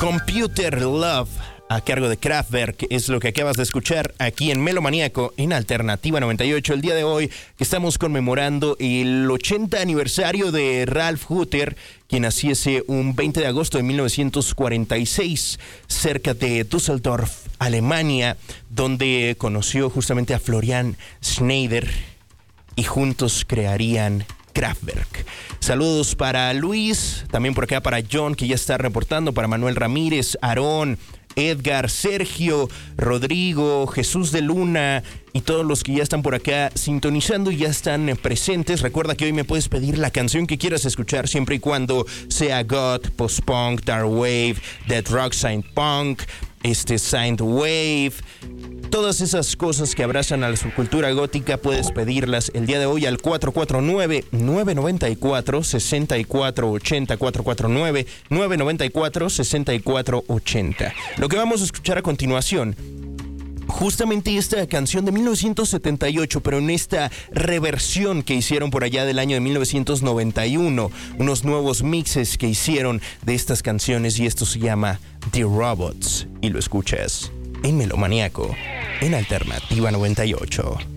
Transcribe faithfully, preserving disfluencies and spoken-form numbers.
Computer Love, a cargo de Kraftwerk, es lo que acabas de escuchar aquí en Melomaníaco, en Alternativa noventa y ocho. El día de hoy que estamos conmemorando el ochenta aniversario de Ralf Hütter, quien naciese un veinte de agosto de mil novecientos cuarenta y seis, cerca de Düsseldorf, Alemania, donde conoció justamente a Florian Schneider y juntos crearían Kraftwerk. Saludos para Luis, también por acá para John, que ya está reportando, para Manuel Ramírez, Aarón, Edgar, Sergio, Rodrigo, Jesús de Luna y todos los que ya están por acá sintonizando y ya están presentes. Recuerda que hoy me puedes pedir la canción que quieras escuchar, siempre y cuando sea goth, post-punk, dark wave, death rock, synth punk, este synth wave, todas esas cosas que abrazan a la subcultura gótica. Puedes pedirlas el día de hoy al cuatro cuatro nueve, nueve nueve cuatro, seis cuatro ocho cero, cuatro cuatro nueve, nueve nueve cuatro, seis cuatro ocho cero. Lo que vamos a escuchar a continuación, justamente esta canción de mil novecientos setenta y ocho, pero en esta reversión que hicieron por allá del año de mil novecientos noventa y uno, unos nuevos mixes que hicieron de estas canciones, y esto se llama The Robots, y lo escuchas en Melomaníaco, en Alternativa noventa y ocho.